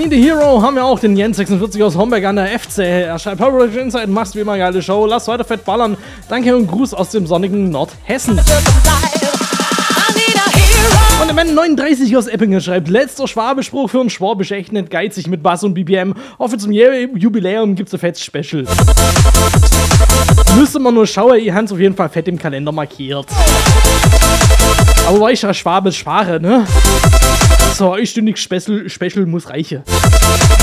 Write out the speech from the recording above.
King the Hero haben wir auch den Jens 46 aus Homberg an der FC. Er schreibt, Power Rangers Inside must wie immer geile Show. Lass weiter fett ballern. Danke und Gruß aus dem sonnigen Nordhessen. Und der Mann 39 aus Eppingen schreibt, letzter Schwabespruch für einen Schwabisch echt nicht geizig mit Bass und BPM. Hoffe zum Jubiläum gibt's ein fettes Special. Müsste man nur schauen, ihr habt es auf jeden Fall fett im Kalender markiert. Aber weil ich ja Schwabe spare, ne? So, einstündig Special muss reichen.